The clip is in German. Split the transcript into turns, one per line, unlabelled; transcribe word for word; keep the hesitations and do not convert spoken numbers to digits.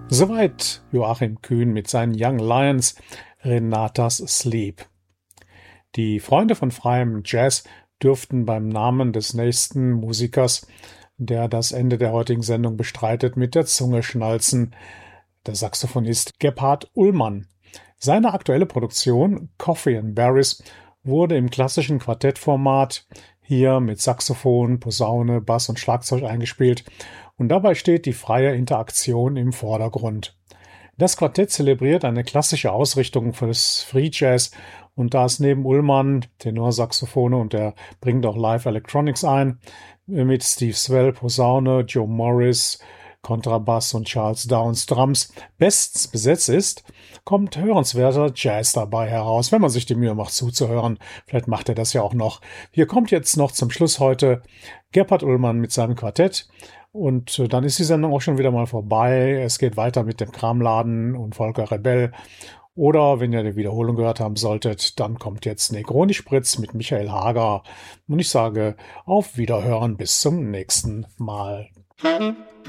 Soweit Joachim Kühn mit seinen Young Lions, Renatas Sleep. Die Freunde von freiem Jazz dürften beim Namen des nächsten Musikers, der das Ende der heutigen Sendung bestreitet, mit der Zunge schnalzen. Der Saxophonist Gebhard Ullmann. Seine aktuelle Produktion Coffee and Berries wurde im klassischen Quartettformat hier mit Saxophon, Posaune, Bass und Schlagzeug eingespielt und dabei steht die freie Interaktion im Vordergrund. Das Quartett zelebriert eine klassische Ausrichtung für das Free Jazz und da es neben Ullmann Tenorsaxophone und er bringt auch Live Electronics ein, mit Steve Swell Posaune, Joe Morris Kontrabass und Charles Downs Drums bestens besetzt ist, kommt hörenswerter Jazz dabei heraus, wenn man sich die Mühe macht zuzuhören. Vielleicht macht er das ja auch noch. Hier kommt jetzt noch zum Schluss heute Gebhard Ullmann mit seinem Quartett. Und dann ist die Sendung auch schon wieder mal vorbei. Es geht weiter mit dem Kramladen und Volker Rebell. Oder wenn ihr die Wiederholung gehört haben solltet, dann kommt jetzt Negroni Spritz mit Michael Hager. Und ich sage auf Wiederhören bis zum nächsten Mal.